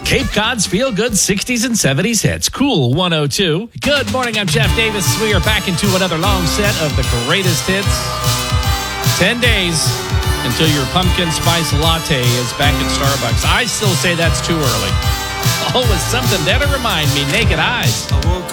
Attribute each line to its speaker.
Speaker 1: Cape Cod's Feel Good 60s and 70s hits. Cool 102. Good morning, I'm Jeff Davis. We are back into another long set of the greatest hits. 10 days until your pumpkin spice latte is back at Starbucks. I still say that's too early. Always something there to remind me, naked eyes.
Speaker 2: I woke